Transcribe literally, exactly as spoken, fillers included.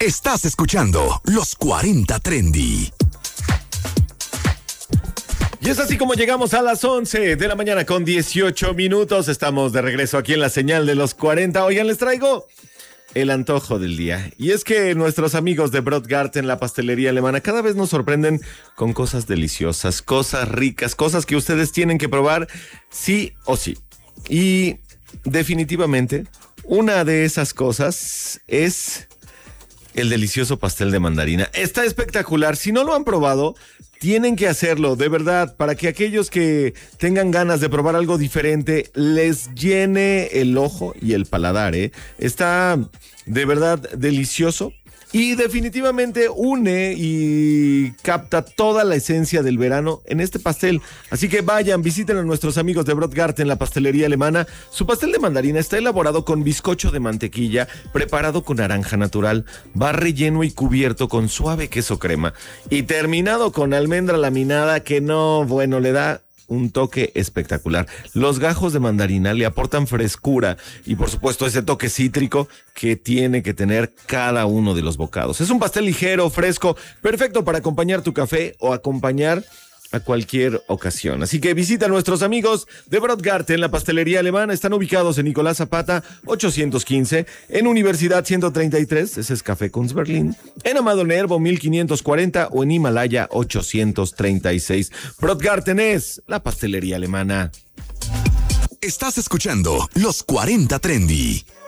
Estás escuchando Los cuarenta Trendy. Y es así como llegamos a las once de la mañana con dieciocho minutos. Estamos de regreso aquí en la señal de los cuarenta. Oigan, les traigo el antojo del día. Y es que nuestros amigos de Brotgarten, la pastelería alemana, cada vez nos sorprenden con cosas deliciosas, cosas ricas, cosas que ustedes tienen que probar sí o sí. Y definitivamente, una de esas cosas es el delicioso pastel de mandarina. Está espectacular. Si no lo han probado, tienen que hacerlo, de verdad, para que aquellos que tengan ganas de probar algo diferente les llene el ojo y el paladar, ¿eh? Está de verdad delicioso y definitivamente une y capta toda la esencia del verano en este pastel. Así que vayan, visiten a nuestros amigos de Brotgarten, la pastelería alemana. Su pastel de mandarina está elaborado con bizcocho de mantequilla, preparado con naranja natural, va relleno y cubierto con suave queso crema y terminado con almendra laminada que no, bueno, le da un toque espectacular. Los gajos de mandarina le aportan frescura y por supuesto ese toque cítrico que tiene que tener cada uno de los bocados. Es un pastel ligero, fresco, perfecto para acompañar tu café o acompañar a cualquier ocasión. Así que visita a nuestros amigos de Brotgarten, la pastelería alemana. Están ubicados en Nicolás Zapata ochocientos quince, en Universidad ciento treinta y tres, ese es Café Kunz Berlín, en Amado Nervo mil quinientos cuarenta o en Himalaya ochocientos treinta y seis. Brotgarten es la pastelería alemana. Estás escuchando Los cuarenta Trendy.